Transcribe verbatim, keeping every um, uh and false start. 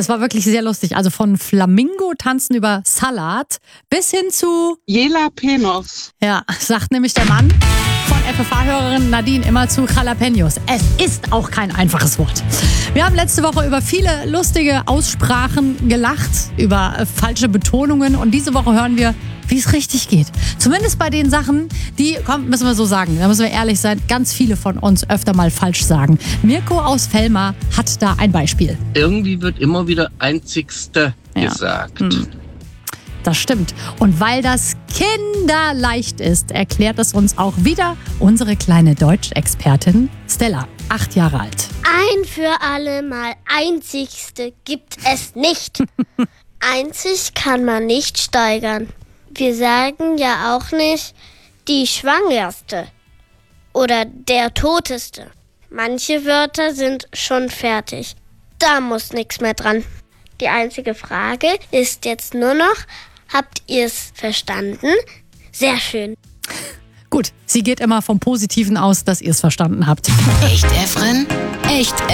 es war wirklich sehr lustig. Also von Flamingo-Tanzen über Salat bis hin zu Jalapenos. Ja, sagt nämlich der Mann von F F A-Hörerin Nadine immer zu Jalapenos. Es ist auch kein einfaches Wort. Wir haben letzte Woche über viele lustige Aussprachen gelacht, über äh, falsche Betonungen und diese Woche hören wir, wie es richtig geht. Zumindest bei den Sachen, die, komm, müssen wir so sagen, da müssen wir ehrlich sein, ganz viele von uns öfter mal falsch sagen. Mirko aus Velma hat da ein Beispiel. Irgendwie wird immer wieder einzigste Ja. gesagt. Hm. Das stimmt. Und weil das kinderleicht ist, erklärt es uns auch wieder unsere kleine Deutschexpertin Stella, acht Jahre alt. Ein für alle Mal einzigste gibt es nicht. Einzig kann man nicht steigern. Wir sagen ja auch nicht die Schwangerste oder der Toteste. Manche Wörter sind schon fertig. Da muss nichts mehr dran. Die einzige Frage ist jetzt nur noch, habt ihr es verstanden? Sehr schön. Gut, sie geht immer vom Positiven aus, dass ihr es verstanden habt. Echt Efren? Echt